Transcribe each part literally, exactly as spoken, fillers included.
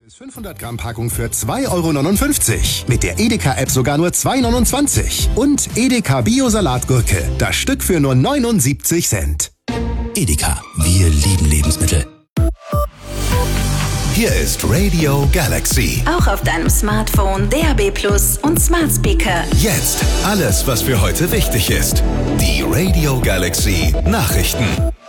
fünfhundert Gramm Packung für zwei Euro neunundfünfzig. Mit der Edeka-App sogar nur zwei Euro neunundzwanzig. Und Edeka Bio-Salatgurke. Das Stück für nur neunundsiebzig Cent. Edeka, wir lieben Lebensmittel. Hier ist Radio Galaxy. Auch auf deinem Smartphone, D A B Plus und Smart Speaker. Jetzt alles, was für heute wichtig ist. Die Radio Galaxy Nachrichten.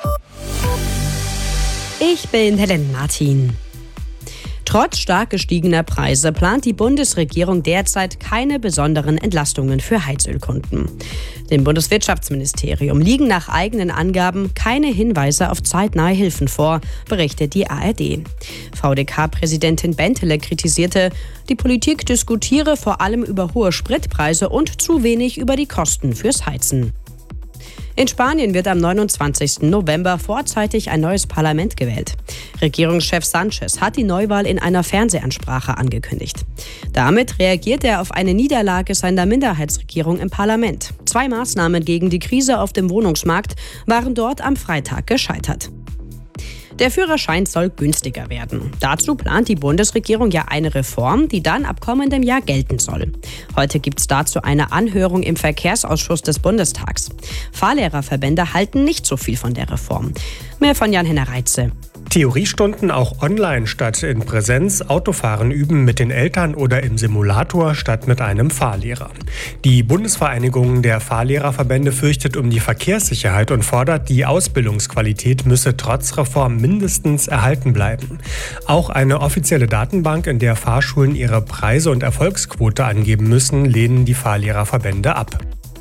Ich bin Helene Martin. Trotz stark gestiegener Preise plant die Bundesregierung derzeit keine besonderen Entlastungen für Heizölkunden. Dem Bundeswirtschaftsministerium liegen nach eigenen Angaben keine Hinweise auf zeitnahe Hilfen vor, berichtet die A R D. V D K-Präsidentin Bentele kritisierte, die Politik diskutiere vor allem über hohe Spritpreise und zu wenig über die Kosten fürs Heizen. In Spanien wird am neunundzwanzigsten November vorzeitig ein neues Parlament gewählt. Regierungschef Sánchez hat die Neuwahl in einer Fernsehansprache angekündigt. Damit reagiert er auf eine Niederlage seiner Minderheitsregierung im Parlament. Zwei Maßnahmen gegen die Krise auf dem Wohnungsmarkt waren dort am Freitag gescheitert. Der Führerschein soll günstiger werden. Dazu plant die Bundesregierung ja eine Reform, die dann ab kommendem Jahr gelten soll. Heute gibt es dazu eine Anhörung im Verkehrsausschuss des Bundestags. Fahrlehrerverbände halten nicht so viel von der Reform. Mehr von Jan-Henner Reitze. Theoriestunden auch online statt in Präsenz, Autofahren üben mit den Eltern oder im Simulator statt mit einem Fahrlehrer. Die Bundesvereinigung der Fahrlehrerverbände fürchtet um die Verkehrssicherheit und fordert, die Ausbildungsqualität müsse trotz Reform mindestens erhalten bleiben. Auch eine offizielle Datenbank, in der Fahrschulen ihre Preise und Erfolgsquote angeben müssen, lehnen die Fahrlehrerverbände ab.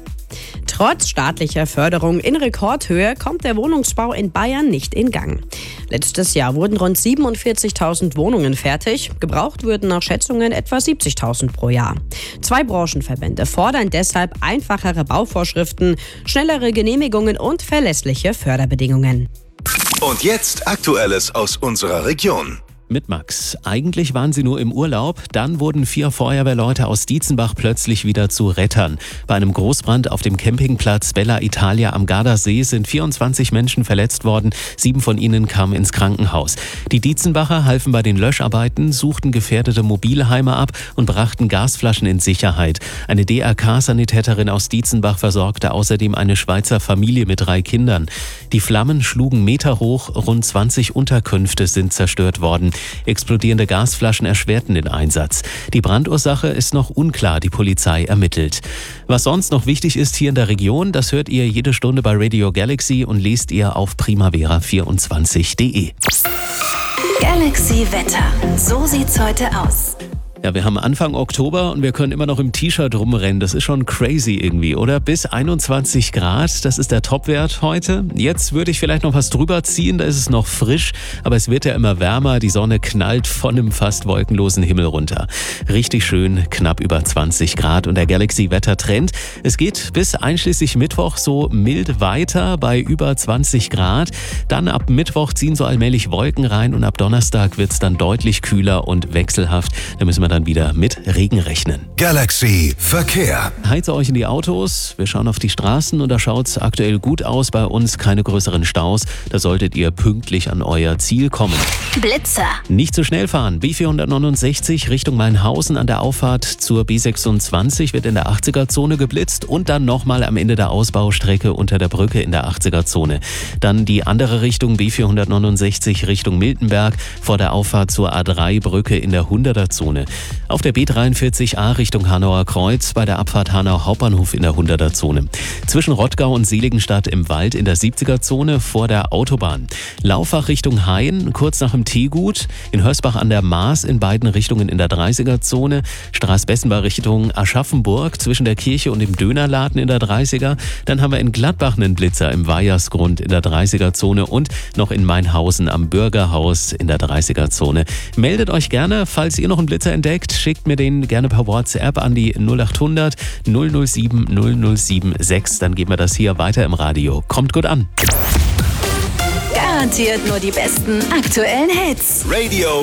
Trotz staatlicher Förderung in Rekordhöhe kommt der Wohnungsbau in Bayern nicht in Gang. Letztes Jahr wurden rund siebenundvierzigtausend Wohnungen fertig. Gebraucht würden nach Schätzungen etwa siebzigtausend pro Jahr. Zwei Branchenverbände fordern deshalb einfachere Bauvorschriften, schnellere Genehmigungen und verlässliche Förderbedingungen. Und jetzt Aktuelles aus unserer Region. Mit Max. Eigentlich waren sie nur im Urlaub, dann wurden vier Feuerwehrleute aus Dietzenbach plötzlich wieder zu Rettern. Bei einem Großbrand auf dem Campingplatz Bella Italia am Gardasee sind vierundzwanzig Menschen verletzt worden, sieben von ihnen kamen ins Krankenhaus. Die Dietzenbacher halfen bei den Löscharbeiten, suchten gefährdete Mobilheime ab und brachten Gasflaschen in Sicherheit. Eine D R K-Sanitäterin aus Dietzenbach versorgte außerdem eine Schweizer Familie mit drei Kindern. Die Flammen schlugen meterhoch, rund zwanzig Unterkünfte sind zerstört worden. Explodierende Gasflaschen erschwerten den Einsatz. Die Brandursache ist noch unklar, die Polizei ermittelt. Was sonst noch wichtig ist hier in der Region, das hört ihr jede Stunde bei Radio Galaxy und lest ihr auf primavera vierundzwanzig punkt de. Galaxy Wetter. So sieht's heute aus. Ja, wir haben Anfang Oktober und wir können immer noch im T-Shirt rumrennen. Das ist schon crazy irgendwie, oder? Bis einundzwanzig Grad, das ist der Topwert heute. Jetzt würde ich vielleicht noch was drüber ziehen, da ist es noch frisch, aber es wird ja immer wärmer. Die Sonne knallt von einem fast wolkenlosen Himmel runter. Richtig schön, knapp über zwanzig Grad und der Galaxy-Wetter-Trend. Es geht bis einschließlich Mittwoch so mild weiter bei über zwanzig Grad. Dann ab Mittwoch ziehen so allmählich Wolken rein und ab Donnerstag wird es dann deutlich kühler und wechselhaft. Da müssen wir dann wieder mit Regen rechnen. Galaxy Verkehr. Heizt euch in die Autos, wir schauen auf die Straßen und da schaut es aktuell gut aus bei uns, keine größeren Staus. Da solltet ihr pünktlich an euer Ziel kommen. Blitzer. Nicht zu schnell fahren. B vierhundertneunundsechzig Richtung Mainhausen an der Auffahrt zur B sechsundzwanzig wird in der achtziger-Zone geblitzt und dann nochmal am Ende der Ausbaustrecke unter der Brücke in der achtziger-Zone. Dann die andere Richtung B vierhundertneunundsechzig Richtung Miltenberg vor der Auffahrt zur A drei Brücke in der hunderter-Zone. Auf der B dreiundvierzig A Richtung Hanauer Kreuz bei der Abfahrt Hanau Hauptbahnhof in der hunderter-Zone. Zwischen Rottgau und Seligenstadt im Wald in der siebziger-Zone vor der Autobahn. Laufach Richtung Hain, kurz nach dem Teegut. In Hörsbach an der Maas in beiden Richtungen in der dreißiger-Zone. Straßbessenbar Richtung Aschaffenburg zwischen der Kirche und dem Dönerladen in der dreißiger. Dann haben wir in Gladbach einen Blitzer im Weihersgrund in der dreißiger-Zone und noch in Mainhausen am Bürgerhaus in der dreißiger-Zone. Meldet euch gerne, falls ihr noch einen Blitzer entdeckt. Schickt mir den gerne per WhatsApp an die null achthundert null null sieben null null sieben sechs. Dann geben wir das hier weiter im Radio. Kommt gut an. Garantiert nur die besten aktuellen Hits. Radio